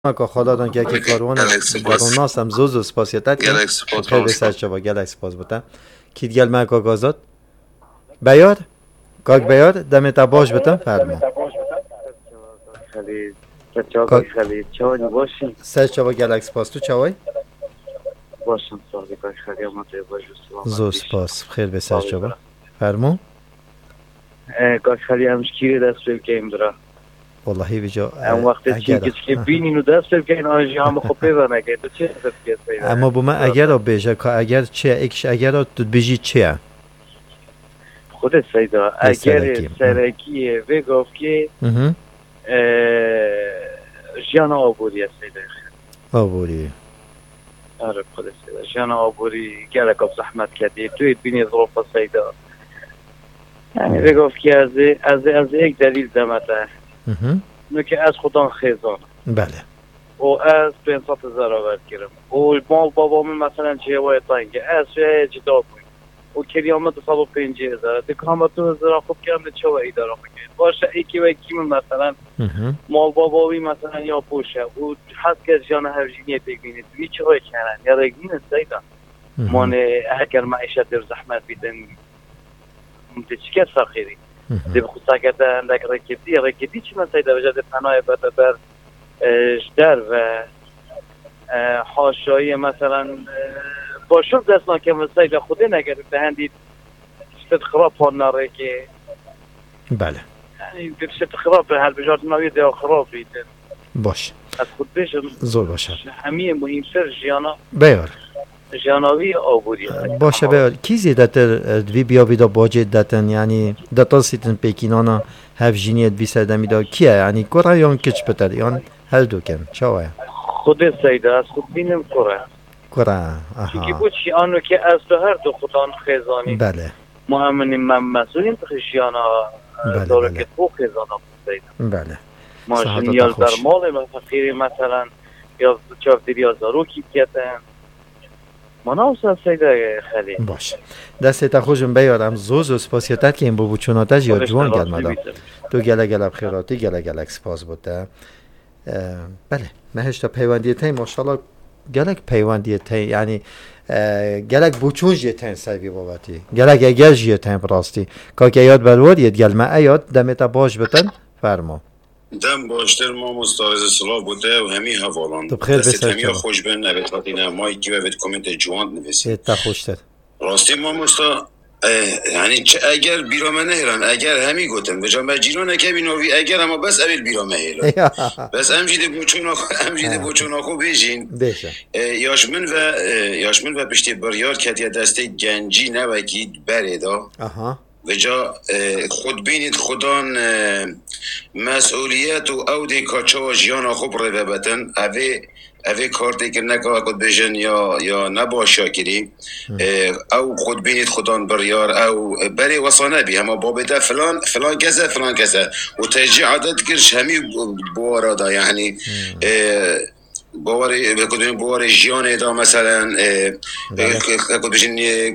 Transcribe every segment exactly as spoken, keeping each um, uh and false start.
که خدا دان که کاروان گروناس هم زوز و سپاسیتت کن خیلی بسر شما گلک سپاس بودم کید گل من که گازاد بیار کاک بیار دمت باش بتم فرما خیلی چاوی خیلی چاوی باشین سر شما گلک سپاس تو چاوی باشم سالی کاک خیلی امتوی باشم زوز سپاس خیلی بسر شما فرما کاک خیلی همش کیه دست بیل که این درا والله بیجا اون وقت چی که بینین و دست بیل که این آنجی هم خب پیوانه که تو چه دست بیل اما با من اگر رو بیجا که اگر چه اکش اگر رو تو بیجی چه خودت سیدا اگر سرکیه و گفت که جان آبوری است سیدا آبوری آره خودت سیدا جان آبوری گلک اب زحمت کردی توی بینی ظروف سیدا یعنی و گفت که از از از یک دلیل دمته نو که از خودان خیزان بله و از پنجصد هزار آورد کردم و مال بابام مثلا چه وای تانگه از چه جدا بود و کریامت صد و پنجاه هزار دکامت هزار خوب کردم چه وای دارم میگه باشه یکی و یکی مثلا مال باباوی مثلا یا پوشه و حس که جان هرجینی بگینید وی چه وای کردن یا رگین سیدا من اگر معیشت در زحمت بیدن متشکر فقیری دی بخصوصا که اندک رکبی رکبی چی من سیدا وجد پناه بر در و حاشایی مثلا با شب دستان که مسایل خوده نگرد به هندید شد خراب ها ناره که بله یعنی شد خراب به هر بجارت نوی دیا خراب بیدن باش از خود بشم زور باشه همه مهم سر جیانا بیار جیاناوی آبوری باشه بیار کی زیده تر دوی بیا بیدا باجه دتن یعنی دتا سیتن پیکینانا هف جینیت بی سردمی دا کیه یعنی کرا یا کچ پتر یان هل دو کن چاوه خود سیده از خود بینم کرا کرا چونکه بود چی آنو که از تو هر دو خودان خیزانی بله مهمنی من مسئولیم تخشیانا داره که تو خیزانا سیده بله ماشین یا در مال من فقیری مثلا یا چاف دیری یا زارو کی کتن مناوسا سیده خیلی باشه دست تا خوشم بیارم زوز و سپاسیتت که این بو چوناتج یا جوان گل مدام تو گله گله بخیراتی گله گله سپاس بوده بله مهش تا پیوندی تای ماشاءالله گلک پیوندی تای یعنی گلک بوچون جتن سوی بابتی گلک اگر جتن براستی که یاد برود یاد گل ما ایاد دمتا باش بتن فرما دم باشتر ما مستعرض صلاح بوده و همین حوالان تو بخیر بسر همین خوش بین نبتاتی نمایی که باید کومنت جوان نویسی تا خوشتر راستی ما مستا یعنی اگر بیرامه نهرن اگر همی گوتم به جنبه جیرانه که بینوی اگر اما بس اول بیرامه هیرن بس امجیده بوچون آخو امجیده بوچون آخو بیجین یاشمن و یاشمن و پشتی بریار کتیا دسته گنجی نوکید بردا و جا خود بینید خودان مسئولیت و اودی کاچا جیان خوب رو ببتن اوه اوه کارتی که نکا کد بجن یا یا نباشا کری او خود بینید خودان بریار او بری وصانه بی اما بابتا فلان فلان کسه فلان کسه و تجی عادت کرش همی بوارا دا یعنی بوار بکدوین بوار جیان دا مثلا کد بجن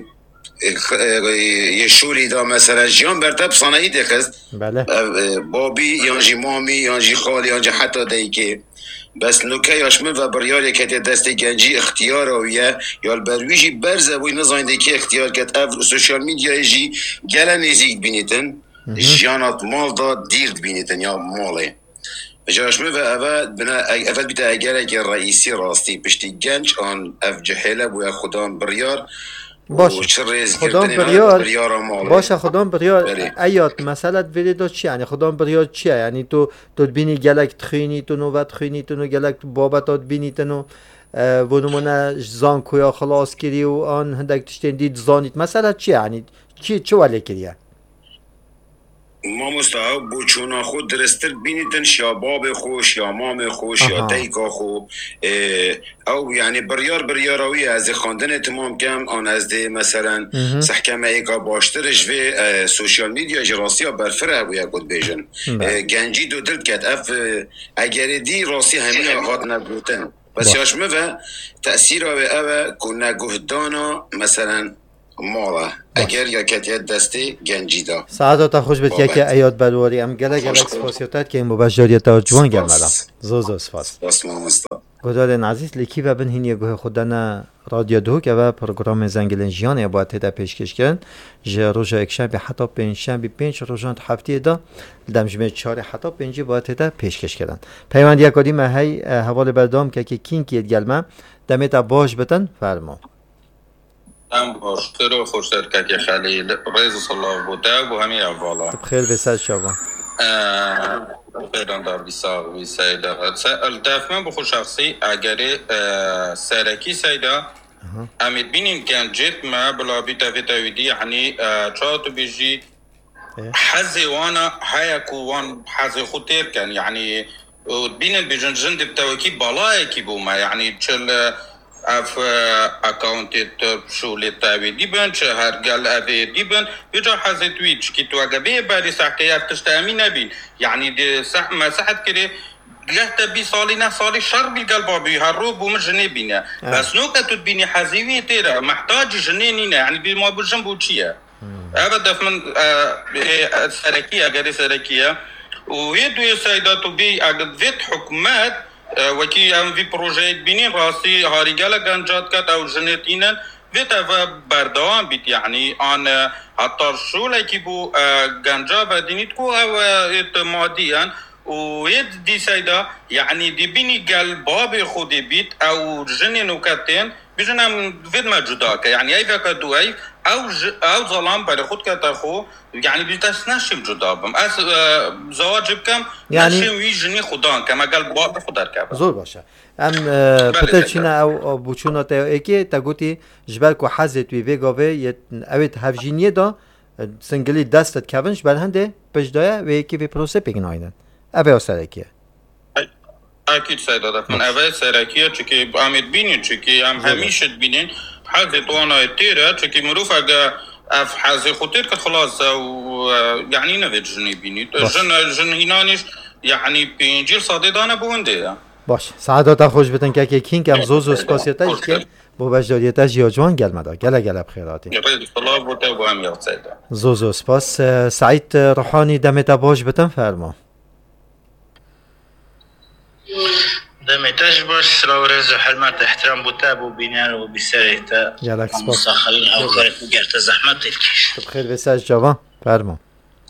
یه شوری دا مثلا جیان برتب صنعی دخست بابی یانجی مامی یانجی خالی یانجی حتی دایی که بس نوکه یاشمن و بریاری که دست گنجی اختیار آویه یا برویجی برزه بوی نزاینده که اختیار کت اف سوشال میدیا جی گله نزیک بینیتن جیانات مال دا دیرد بینیتن یا ماله جاشمن و اول بنا اول بیتا اگر که رئیسی راستی پشتی گنج آن اف جهله بوی خودان بریار باشه خدام بریار باشه خدام بریار ایات مثلا ویدیو چی یعنی خدام بریار چیه یعنی تو تو بینی گلک تخینی تو نو وقت خینی تو نو گلک بابتات بینی تو نو و نمونه زان کویا خلاص کردی و آن هندک تشتین دید زانید مثلا چی یعنی چی چه ولی کریه ما مستعب بوچونا خود درستر بینیدن شاباب خوش یا مام خوش یا دیکا خو او یعنی بریار بریاروی از خواندن تمام کم آن از ده مثلا سحکمه ایکا باشترش و سوشیال میدیا جراسی ها برفره بویا کد بیجن گنجی دو درد کد اف اگر دی راسی همین آقات نبوتن بس یاشمه و تأثیر او او کنه گهدانا مثلا مالا اگر یا کتیت دستی گنجی دا سعادت خوش بید که که ایاد بلواری ام گله گله اکسپاسیوتت که این ببشداریت ها جوان گرمدم زوزو سفاس گدار نعزیز لیکی و بن هینی گوه خودن رادیو دو که و پروگرام زنگلین جیان یا باید تیدا پیشکش کرن جه روژا اکشنبی حتی پنجشنبی پنج روژان هفته دا دمجمه چهار حتی پنجی باید تیدا پیشکش کرن پیوندی اکادی مهی حوال بردام که که کین کید گلمه دمیتا باش بتن فرما ام باشتر و خوشتر که خلیل رئیس صلاح بوده و همین اولا بخیر بسد شبا خیران دار بیساق بی سیده التف من بخور شخصی اگر سرکی سیده امید بینیم که جد ما بلا بی تفید اویدی یعنی چاوتو بیجی حزی وانا هایکو وان حزی خودتر کن یعنی بینیم بیجن جند بتوکی بالای کی بوما یعنی چل اف اکاونتی شغل تابعی بن چه هر گل ابی بن بجا حزت ویچ کی تو اگه بری ساعتیات تشتامی نبین یعنی ده صح ما صحت کده لهت بی سالی نه سالی شر بالقلب بی هر رو بوم جنی بینه بس نو که بینی حزیوی تیرا محتاج جنینی نه یعنی بی ما بجنبو چیه ابدا من سرکیه اگر سرکیه و یدو سایداتو بی اگر ویت حکومت وکی ام وی پروژه بینین راستی هاریگالا گنجات کت او جنتینن ویتا و بردوام بیت یعنی آن حتی شوله کی بو گنجا بدینیت کو او اعتمادیان و ید دی سایدا یعنی دی بینی گل باب خودی بیت او جنین و کتین بیجنم وید ما جدا که یعنی ای وکا دو ای او ج... او ظلام برای خود کتا خو یعنی بیتاس نشیم جدا بم از زواج بکم یعنی نشیم وی جنی خودان که ما قلب باب خود درکب زور باشه ام پتر چینه او بوچونا تا اکی تا گوتی جبر کو حزت وی وگاوه اوید هفجینیه دا سنگلی دستت کونش بر هنده بجدایه و یکی به پروسه بگن آینن اوه اصارکیه اكيد سيدة من اول سركيه چكي امید بينين چكي ام هميشه بينين حزت وانا تيرا چكي مروف اگه اف حز خطير كت خلاص و يعني نويت جني بيني جن جن هينانش يعني بينجيل صاددانه بونده باش سعادت خوش بتن که که کینگ ام زوزو سپاسیتاش که بو بجداریتاش یا جوان گلمدا گله گله بخیراتی الله بوته و هم یاد سیده زوزو سپاس سعید روحانی دمت باش بتن فرما دمتاش باش سلاو رز و حرمت احترام بوته بو بینیان و بیسریتا گلک سپاس مساخرین او کارت بگرت زحمت تلکیش بخیر بساج جوان فرما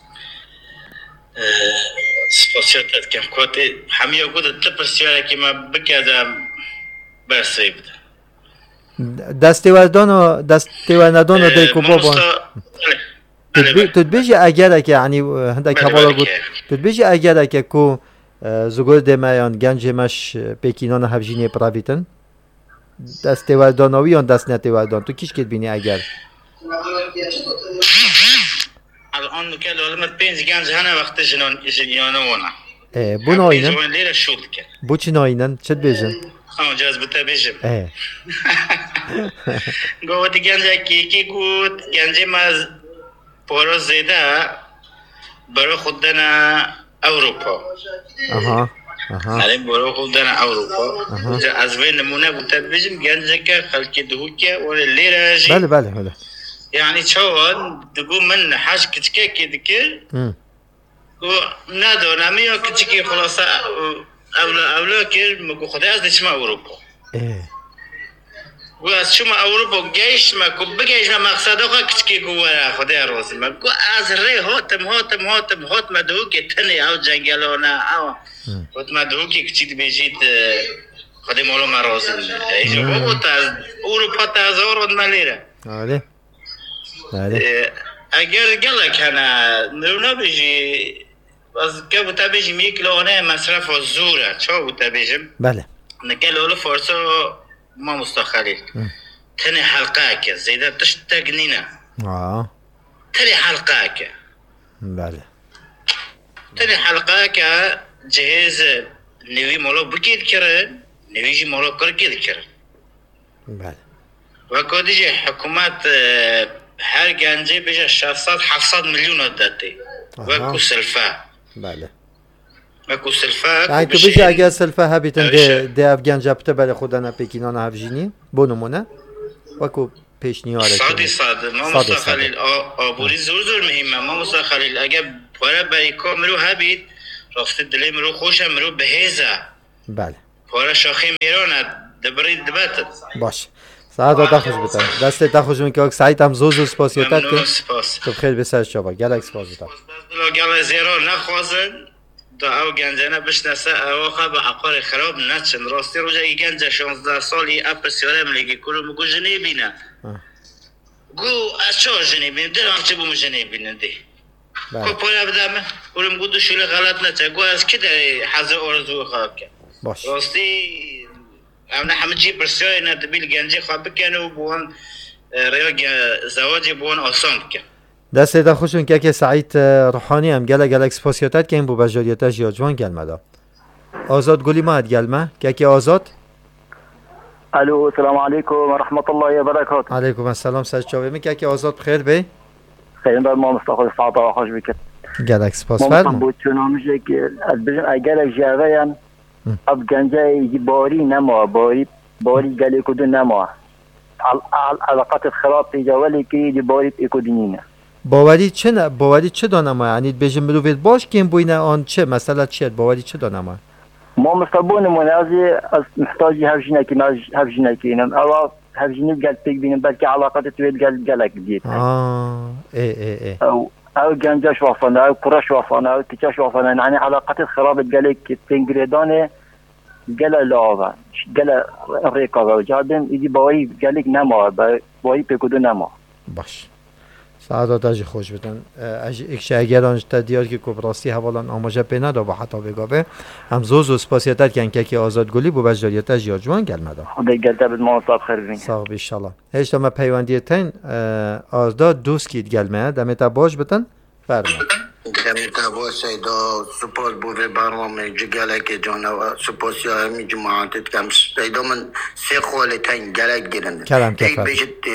سپاسیتت کم کوتی همی او گوده تپرسیاره که ما بکردم برسی بده دستی وردان و دستی وردان و دیکو بابان تدبیجی اگر که یعنی هندک حوالا گود تدبیجی اگر که کو زگور دمیان گنج مش پیکینان هفجینی پراویتن دستی وردانوی یا دست نتی وردان تو کیش کد بینی اگر الان نکل علمت پینز گنج هنه وقت جنان جنیانه وانا بو ناینن جوان لیره شود کرد بو چی ناینن چد بیجن آه جاز بتا بیجم گوه گنج اکی اکی گود گنج ماز پورو زیده برای خودنا اروپا آها آها علی برای خودنا اروپا جا از وی نمونه بتا بیجم گنج که خلکی دهو که ولی لیره جی بله بله بله يعني شوان تقول من حاج كتكي كدكي و نادو ناميو كتكي خلاص اولا اولا كير مكو خدي از دشما اوروبا ايه و از شما اوروبا جيش ما كو بجيش ما مقصدو كتكي جوا خدي روز ما كو از ري هوتم هوتم هوتم هوت ما دو كي تني او جنگلونا او هوت ما دو كي كتي بيجيت خدي مولو ما روز ايجو بو تاز اوروبا تازور ماليره آره اگر گله کنه نونا بجی از که بوده بجی میکلونه مصرف و زوره چه بوده بجیم بله نکل اولو فرسا ما مستخلی تنی حلقه که زیده تشتگ نینه آه تنی حلقه که بله تنی حلقه که جهاز نوی مولو بکید کرد نوی جی مولو کرکید کرد بله و کدیجی حکومت هر گنجه بشه ششصد هفتصد میلیون داده و کو سلفه بله و کو سلفه یعنی تو بشه اگر سلفه هبیتن ده ده اف گنجه بته برای خودنا پیکینان هفجینی بو نمونه و کو پیشنهاد صادی صاد ما مصطفی خلیل آبوری زور زور مهمه. ما مصطفی خلیل اگه پاره برای کار مرو هبید راستی دلی مرو خوشم مرو بهیزه. بله پاره شاخی میرانه دبری دبت باش. سعادت تا خوش بتن دست تا خوشون که سعید هم زوز زوز سپاسیتت که تو خیلی بسر شبا گلک سپاس بتن گل زیرا نخوازن دا او گنجانه بشنسه او خواه به عقار خراب نچن. راستی روژه ای گنج شانزده سالی اپ سیارم لگی کرو مگو جنه بینه گو از چه جنه بینه در هم چه بوم جنه بینه دی که پایه بدمه کرو مگو دو شوله غلط نچه گو از که در حضر آرزو خواب کن باش. راستی امنا همه جی پرسیاری ندبیل گنجی خواب بکنه و بوان ریا زواجی بوان آسان بکن. دست تا خوشون که که سعید روحانی هم گله گلک سپاسیتت که این بو بجاریتش یا جوان گلمه دا آزاد گلی ما هد گلمه که که آزاد الو السلام علیکم و رحمت الله و برکاته. علیکم السلام سر چاوه می که که آزاد بخیر بی خیلی دار ما مستقل ساعت و خوش بکر گلک سپاس فرمون ما بود چونامشه که از بجن اگر جاوه هم اب گنجه باری نما باری باری گلی کدو نما علاقات خراب پیجا ولی که دی باری اکودینینه باوری چه نه باوری چه دانم یعنی بجن مروید باش که این بوینه آن چه مثلا چیه باوری چه دانم ما مستبون منازی از محتاجی هفجینه که ناج هفجینه که اینم اول هفجینی گل پیک بینم بلکه علاقات توید گل گلک بیت آه ای ای ای او او گنجش وفانه او کرش وفانه او تیچش وفانه یعنی علاقات خراب گلک که تنگریدانه گل لاوا گل ریکا و جادم ایدی باوری گلک نما باوری پیکودو نما باش. سعادت اجی خوش بدن اکشه اگر آنش دیار که کبراستی حوالان آماجه پینا دا با حتا بگابه هم زوز و سپاسیتت که انکه که آزاد گلی بو بجاریت اجی یا جوان گل مدا خدا گلتا بد ما صاحب خیر بین صاحب ایشالله هشتا ما پیوندی تین آزاد دوست کید گل مدا دمیتا باش بتن فرما دمیتا باش سیدا سپاس بوده برنامه جگله که جانا سپاسی همی جماعتت کم سیدا من سه خواله تین گلک گیرنده کلم کفر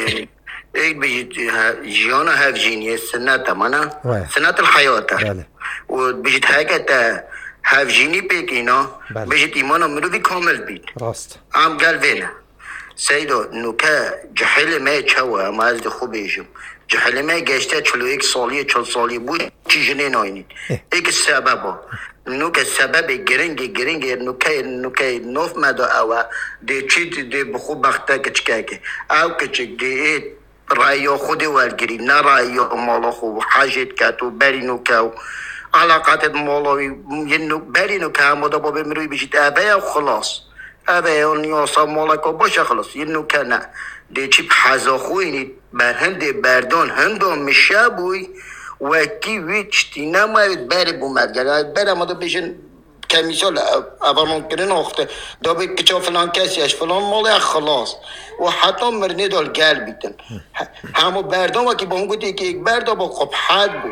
ايد بيجي جيانا هافجيني سنة مانا سنة الحياة وبيجي هكذا هافجيني بيكينا بيجي إيمانا مروي كامل بيت راست عم قال فينا سيدو نوكا جحيل ما يتشوى ما أزد خوبيجم جحيل ما يجاشتا چلو ايك صالية چل صالية بود چي جنين آينين ايك السببا نوكا السبب گرنگي گرنگي نوكا نوكا نوف مدا اوا دي چي دي بخو بختا كچكاكي او كچك دي ايد رأي خودي والجري نا رأي مالا خو حاجت كاتو برينو كاو علاقات مالوي ينو برينو كاو مادا بابا مروي بيجيت أبايا وخلاص أبايا نياسا مالكا باشا خلاص ينو كانا دي چيب حزا خويني برهند بردان هندو مشابوي وكي ويچتي نمايد باري بومدگر باري مادا بيجن كمثال أفرمان كرين أخته دابي كتشا فلان كاسيش فلان مالي خلاص وحتى مرني دال قلب بيتن همو بردان وكي بهم قلت يكي يك بردا با قبحات بو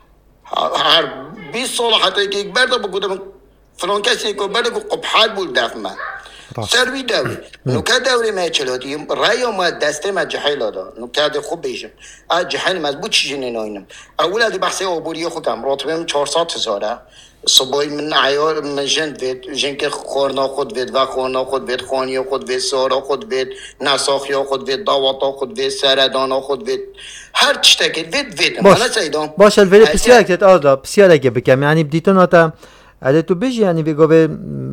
هر بیست سال حتى يكي يك بردا با قلت فلان كاسي يكو بردا قبحات بو الدفمه سروي دوري نوكا دوري ما يتشلاتي رأيو ما دسته ما جحيل دا نوكا دي خوب بيجم اه جحيل مزبوط چيجيني ناينم اولا دي بحثي عبوري خودم راتبه من چهارصد هزاره صبحی من عیار من جند وید جنگ خورنا خود وید و خورنا خود وید خانی خود وید سارا خود وید نساخی خود وید دعوتا خود وید سردانا خود وید هر چیزی وید وید باش باش الولی بسیار کت آدا بسیار اگه بکم یعنی بدیتون آتا اگه تو بیشی یعنی بگو به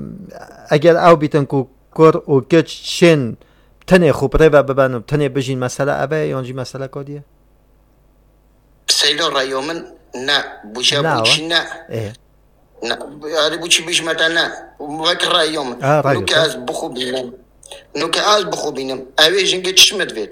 اگر او بیتن کو کر و کچ شن تنه خوب ره و ببنم تنه بجین مسئله ابه یانجی مسئله کادیه سیدا رایومن نه بوشا بوچی نه نه هذا بوشي بيش مثلا وقت رأيهم نوك از بخو بينم نوك از بخو بينم اوه جنگه چشمت وید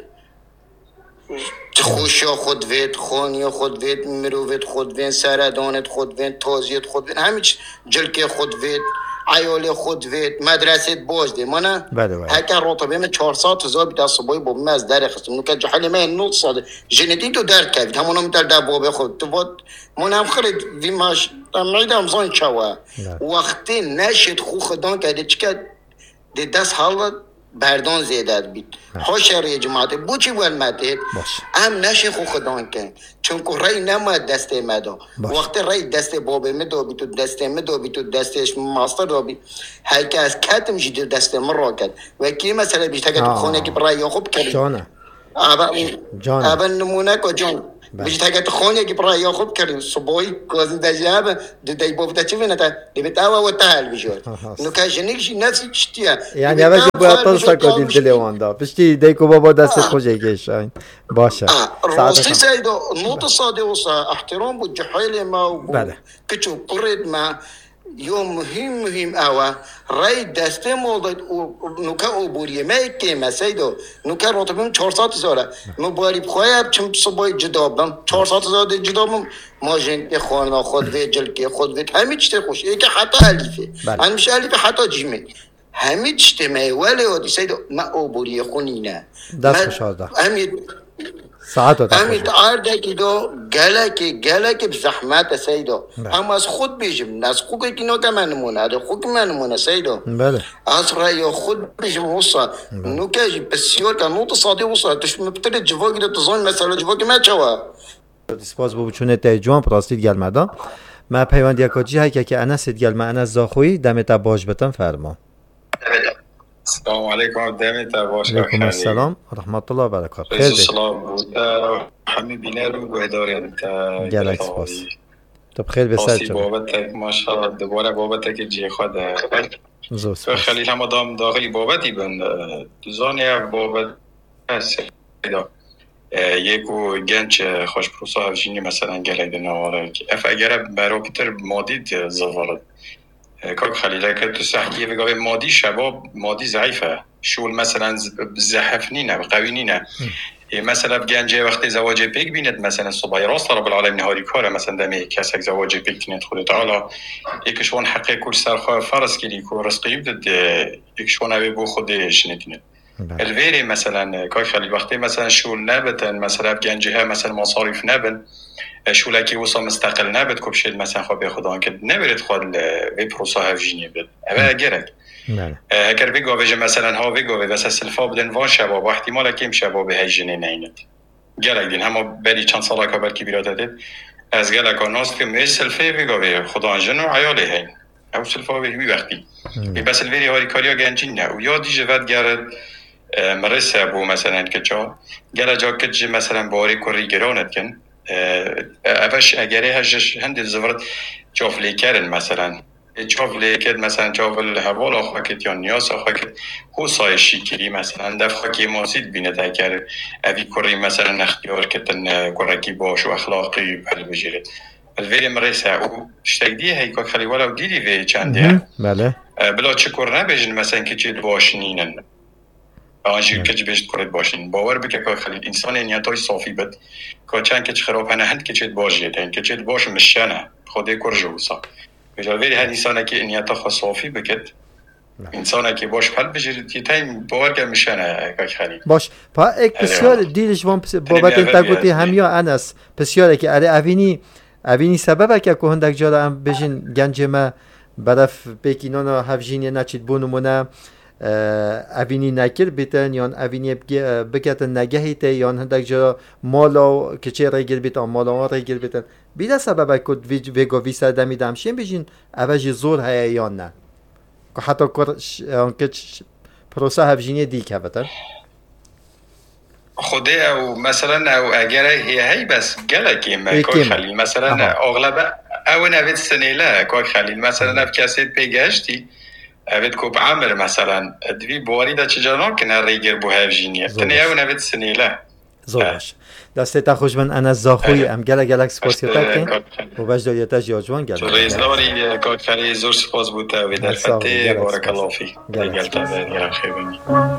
خوشا خود وید خانی خود وید مرو وید خود وید سردانت خود وید تازیت خود وید همه جلکه خود وید عیال خود وید مدرسه باز ده منه هکر راتبه من چهارصد هزار بیت از صبحی بابا من از در خستم نوکه جحلی من نوت ساده جنتی تو درد کردید همونم در در بابه خود تو بود من هم خرید ویماش میدم زن چوا وقتی نشد خو خدان کرده چکه ده دست حال بردان زیده بید هاشر یه جماعت بوچی ول مده هم نشه خو خدان کن چون که رای نماد دسته مدا وقتی رای دسته بابه مدا بی تو دسته مدا بی تو دستش ماستر دا بی هر که از کتم جیده دسته من را کرد و کی مثلا بیشتر که تو خونه که برای خوب کرد جان اول نمونه کو جان بيجي تاجت خوني جي برا ياخذ كريم صبوي كوزن دجاب ددي بوفتا تشوفنا دي بتاوا وتهال بيجول انه كاجنيك شي ناس تشتيا يعني اول باید تا سکادیل دلیواندا پشتی دیکو بابا دست خوشی گشاین باشه راستي سيدو نوت صادق وصا احترام بالجحيل ما بله كتشو قرد ما يوم مهم مهم أوا رأي دسته مولد نوكا أوبوريه ما يكيم سيدو نوكا راتبم چهار ساعت زاره مباري بخواهی چم صبح جدابم چهار ساعت زاره جدابم ماجن خوانا خود و جلکی خود و همه چیز خوش یکی حتی حلیفه من میشه حلیفه حتی جیمه همه چیز میوله و سیدو ما أوبوريه خونینه دست خوشارده همه ساعت دست همین عرضه که دو گله که گله که بزحمت سیدو اما از خود بیشم از خوک که نو که من نمونه از خوک من نمونه سیدو بله از رای خود بیشم وصا نو که بسیار که نو تصادی وصا تش مبتدی جواگی دو تزان مثلا جواگی ما چوا سپاس بابو چونه تیجوان پراستید گلمدا ما پیوندی کاجی های که انا سید گلم انا زاخوی دمت باش بتن فرما السلام عليكم دامت باش عليكم السلام ورحمة الله وبركاته خير السلام حمي بينار واداري انت جالك سپاس تو بخير بسات شو بابتك ما شاء الله دوباره بابتك جي خود زو خليل هم دام داخلي بابتي بن زاني بابت هسه یکو گنج خوش پروسا هفجینی مثلا گلک دنواره که اف اگر برای پیتر مادی زوارد كاك خليل كنت تحكي في قبل ماضي شباب ماضي ضعيفة شو مثلا زحفنينا قوينينا مثلا بجانجي وقت زواج بيك بينت مثلا الصبايا راس رب العالمين هاري كاره مثلا دمي كاسك زواج بيك تندخل تعالى يكشون حقي كل سرخ فرس كلي كل رزقي بدد يكشون ابي بو خد شنتين الفيري مثلا كاك خليل وقت مثلا شو نابتا مثلا بجانجيها مثلا مصاريف نابن شو لکی وصل مستقل نبود کبشید مثلا خب خدا که نبرد خود به پروسه هفجینی بود اما گرگ اگر بگویی مثلا ها بگویی واسه سلفا بدن وان شباب و احتمال کم شباب هجینی نیند گرگ دین همه بری چند ساله که برکی بیرات دید از گلک ناس که می سلفه بگویی خدا جنو عیاله هی او سلفا بگویی وقتی بس الویری هاری کاریا گنجین نه و یا دیجه ود گرد مرسه بو مثلا که چا گله جا که مثلا باری کری گرانت کن اوش اگره هجش هندی زورت جافلی کردن مثلا جافلی کرد مثلا جافل حوال آخوکت یا نیاز آخوکت هو سایشی کری مثلا دفعه که ماسید بینه تا کرد اوی کری مثلا اختیار کتن کرکی باش و اخلاقی بل بجیرد الویری مرسه او شتگدیه هی که خلی ولو دیدی وی چنده بله بلا چکر نبیجن مثلا که چید باشنینن آنجور که جبهشت کرد باشین باور بکه که خیلی انسان نیتای صافی بد که چند که خراب هنند که چید باشه این که چید باش مشانه خودی کرجوسا بجاوری هر انسان که نیتا خاص صافی بکد انسان که باش حل بجرید که تایم باور که مشانه که خیلی باش پا یک بسیار دیلش وام بابت انت گفتی همیا انس بسیاره که اره اوینی اوینی سببه که که هندک جاده هم بجین گنج ما برف بکینانا هفجینی نچید بونمونه اوینی نکر بیتن یا اوینی بکتن نگهی ته یا هندک جا مالا که چه رگیر بیتن مالا ها رگیر بیتن بیده سبب کد ویگو ویسا دمی دمشین بیشین اوجی زور هیا یا نه که حتی که پروسه هفجینی دی که بتن خوده او مثلا او اگر هی هی بس گله کیم که خلیل مثلا اغلب او نوید سنیله که خلیل مثلا نف کسی پیگشتی اوید کوب عمر مثلا دوی بواری دا چجانا کنه ریگر بو هفجینیه تنه او نوید سنیله زورش دسته تا خوش من انا زاخوی ام گله گلک سپاسیتا کن و وجداریتا جاجوان گله ریزداری کار خیلی زور سپاس بوده و در فته بارک الله فی گلتا خیلی